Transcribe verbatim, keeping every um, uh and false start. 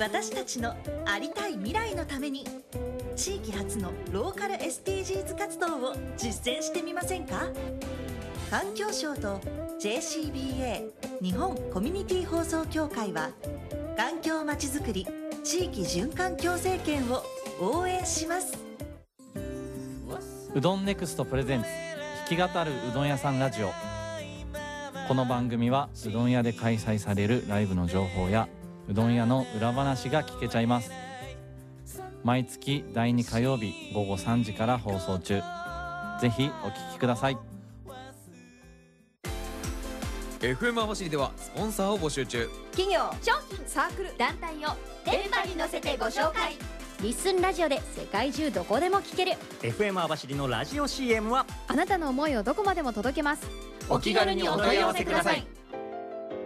私たちのありたい未来のために地域発のローカル エスディージーズ 活動を実践してみませんか？環境省と ジェーシービーエー 日本コミュニティ放送協会は環境まちづくり地域循環共生圏を応援します。 うどんネクストプレゼンツ弾き語るうどん屋さんラジオ。この番組はうどん屋で開催されるライブの情報やうどん屋の裏話が聞けちゃいます。毎月だいに火曜日午後さんじから放送中。ぜひお聞きください。 エフエム 網走ではスポンサーを募集中。 企業、商品、サークル、団体を電波に乗せてご紹介。リッスンラジオで世界中どこでも聞けるエフエム 網走のラジオ シーエム はあなたの思いをどこまでも届けます。 お気軽にお問い合わせください。